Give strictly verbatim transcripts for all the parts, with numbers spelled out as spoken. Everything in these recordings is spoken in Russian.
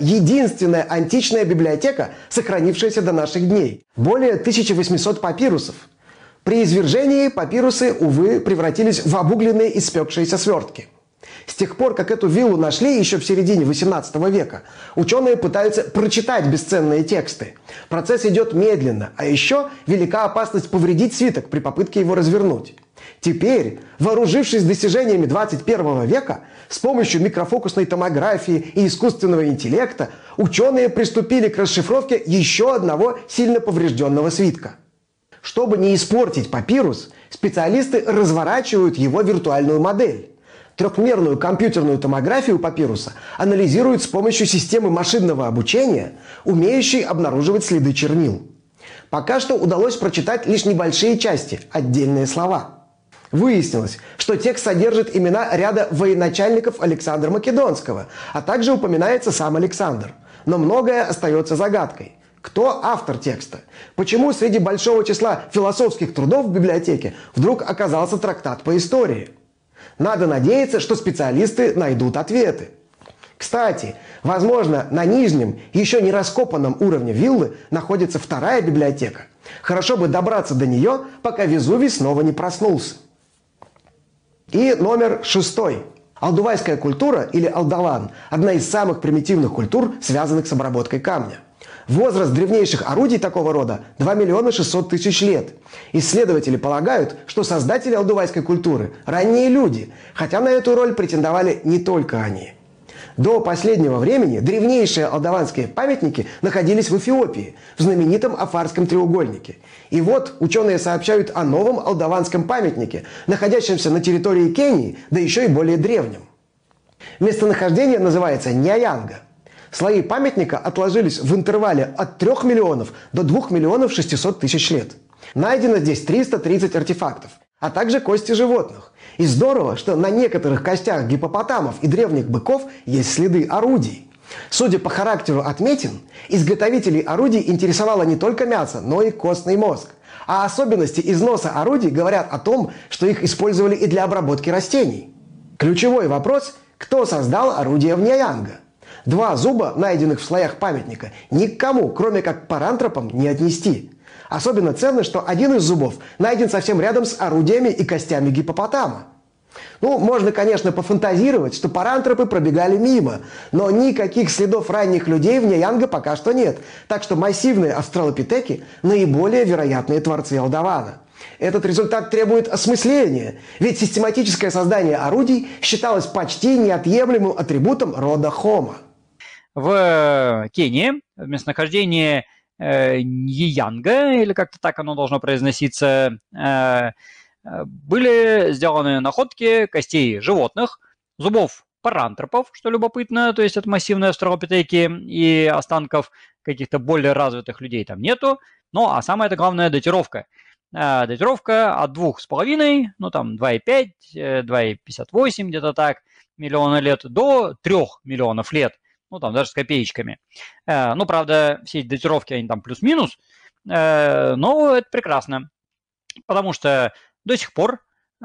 Единственная античная библиотека, сохранившаяся до наших дней. Более тысячи восьмисот папирусов. При извержении папирусы, увы, превратились в обугленные испекшиеся свертки. С тех пор, как эту виллу нашли еще в середине восемнадцатого века, ученые пытаются прочитать бесценные тексты. Процесс идет медленно, а еще велика опасность повредить свиток при попытке его развернуть. Теперь, вооружившись достижениями двадцать первого века, с помощью микрофокусной томографии и искусственного интеллекта, ученые приступили к расшифровке еще одного сильно поврежденного свитка. Чтобы не испортить папирус, специалисты разворачивают его виртуальную модель. Трехмерную компьютерную томографию папируса анализируют с помощью системы машинного обучения, умеющей обнаруживать следы чернил. Пока что удалось прочитать лишь небольшие части, отдельные слова. Выяснилось, что текст содержит имена ряда военачальников Александра Македонского, а также упоминается сам Александр. Но многое остается загадкой. Кто автор текста? Почему среди большого числа философских трудов в библиотеке вдруг оказался трактат по истории? Надо надеяться, что специалисты найдут ответы. Кстати, возможно, на нижнем, еще не раскопанном уровне виллы находится вторая библиотека. Хорошо бы добраться до нее, пока Везувий снова не проснулся. И номер шестой. Алдувайская культура или Алдаван – одна из самых примитивных культур, связанных с обработкой камня. Возраст древнейших орудий такого рода – два миллиона шестьсот тысяч лет. Исследователи полагают, что создатели алдувайской культуры – ранние люди, хотя на эту роль претендовали не только они. До последнего времени древнейшие алдаванские памятники находились в Эфиопии, в знаменитом Афарском треугольнике. И вот ученые сообщают о новом алдаванском памятнике, находящемся на территории Кении, да еще и более древнем. Местонахождение называется Ньяянга. Слои памятника отложились в интервале от трёх миллионов до двух миллионов шестисот тысяч лет. Найдено здесь триста тридцать артефактов, а также кости животных. И здорово, что на некоторых костях гиппопотамов и древних быков есть следы орудий. Судя по характеру отметин, изготовителей орудий интересовало не только мясо, но и костный мозг. А особенности износа орудий говорят о том, что их использовали и для обработки растений. Ключевой вопрос – кто создал орудия в Ньяянга? Два зуба, найденных в слоях памятника, никому, кроме как парантропам, не отнести. Особенно ценно, что один из зубов найден совсем рядом с орудиями и костями гиппопотама. Ну, можно, конечно, пофантазировать, что парантропы пробегали мимо, но никаких следов ранних людей в Ньяянга пока что нет, так что массивные австралопитеки – наиболее вероятные творцы Алдавана. Этот результат требует осмысления, ведь систематическое создание орудий считалось почти неотъемлемым атрибутом рода Homo. В Кении, в местонахождении э, Ньяянга, или как-то так оно должно произноситься, э, были сделаны находки костей животных, зубов парантропов, что любопытно, то есть это массивные австралопитеки, и останков каких-то более развитых людей там нету. Ну, а самое это главное – датировка. Э, датировка от двух с половиной, ну там два и пять, два и пятьдесят восемь, где-то так, миллиона лет, до трёх миллионов лет. Ну, там даже с копеечками. Э, ну, правда, все эти датировки, они там плюс-минус, э, но это прекрасно, потому что до сих пор э,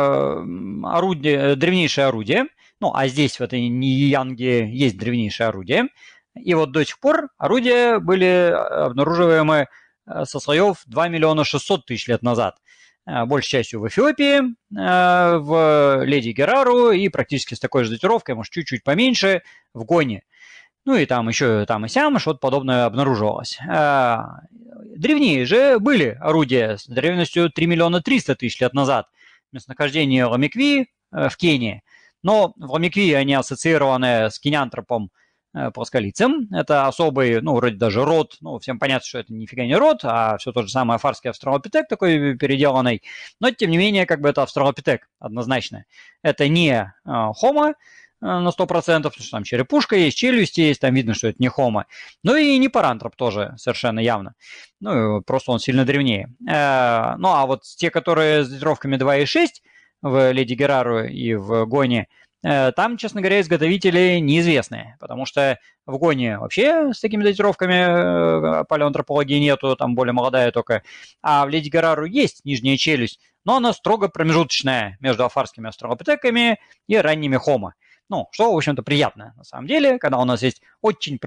орудие, древнейшее орудие, ну, а здесь в этой Ньяянге есть древнейшее орудие, и вот до сих пор орудия были обнаруживаемы со слоев два миллиона шестьсот тысяч лет назад. Большей частью в Эфиопии, в Леди Герару и практически с такой же датировкой, может, чуть-чуть поменьше, в Гоне. Ну и там еще там и сям что-то подобное обнаруживалось. Древнее же были орудия с древностью три миллиона триста тысяч лет назад. Местонахождение Ламикви в Кении. Но в Ламикви они ассоциированы с кинеантропом плосколицем. Это особый, ну, вроде даже род. Ну, всем понятно, что это нифига не род, а все тот же самый афарский австралопитек, такой переделанный. Но, тем не менее, как бы это австралопитек однозначно. Это не Homo на сто процентов, потому что там черепушка есть, челюсти есть, там видно, что это не Homo. Ну и не парантроп тоже совершенно явно. Ну, просто он сильно древнее. Ну, а вот те, которые с датировками два и шесть в Леди Герару и в Гоне, там, честно говоря, изготовители неизвестные, потому что в Гоне вообще с такими датировками палеоантропологии нету, там более молодая только, а в Леди Герару есть нижняя челюсть, но она строго промежуточная между афарскими австралопитеками и ранними Homo. Ну, что, в общем-то, приятно на самом деле, когда у нас есть очень